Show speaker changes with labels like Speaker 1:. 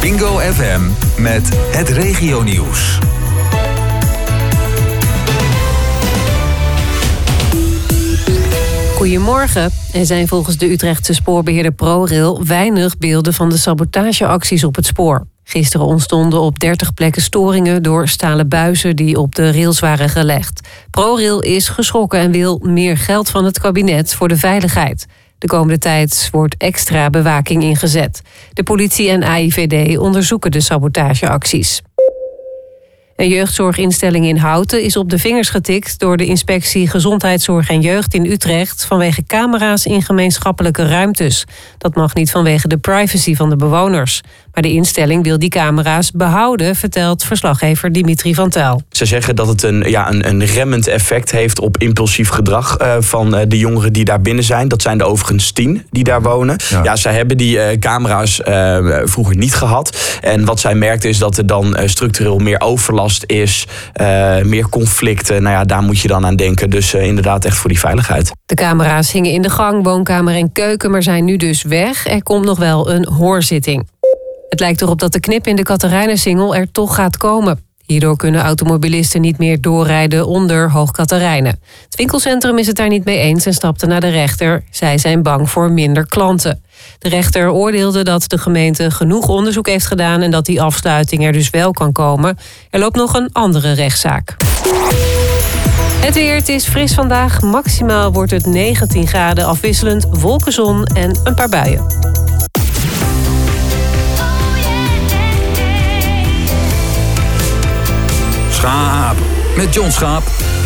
Speaker 1: Bingo FM met het regionieuws.
Speaker 2: Goedemorgen. Er zijn volgens de Utrechtse spoorbeheerder ProRail weinig beelden van de sabotageacties op het spoor. Gisteren ontstonden op 30 plekken storingen door stalen buizen die op de rails waren gelegd. ProRail is geschrokken en wil meer geld van het kabinet voor de veiligheid. De komende tijd wordt extra bewaking ingezet. De politie en AIVD onderzoeken de sabotageacties. Een jeugdzorginstelling in Houten is op de vingers getikt door de inspectie Gezondheidszorg en Jeugd in Utrecht vanwege camera's in gemeenschappelijke ruimtes. Dat mag niet vanwege de privacy van de bewoners. Maar de instelling wil die camera's behouden, vertelt verslaggever Dimitri van Tuyl.
Speaker 3: Ze zeggen dat het een remmend effect heeft op impulsief gedrag van de jongeren die daar binnen zijn. Dat zijn er overigens 10 die daar wonen. Ja, zij hebben die camera's vroeger niet gehad. En wat zij merkte is dat er dan structureel meer overlast is, meer conflicten. Nou ja, daar moet je dan aan denken. Dus inderdaad echt voor die veiligheid.
Speaker 2: De camera's hingen in de gang, woonkamer en keuken, maar zijn nu dus weg. Er komt nog wel een hoorzitting. Het lijkt erop dat de knip in de Catharijnensingel er toch gaat komen. Hierdoor kunnen automobilisten niet meer doorrijden onder Hoog Catharijnen. Het winkelcentrum is het daar niet mee eens en stapte naar de rechter. Zij zijn bang voor minder klanten. De rechter oordeelde dat de gemeente genoeg onderzoek heeft gedaan en dat die afsluiting er dus wel kan komen. Er loopt nog een andere rechtszaak. Het weer, het is fris vandaag. Maximaal wordt het 19 graden, afwisselend wolkenzon en een paar buien.
Speaker 1: Schaap met John Schaap.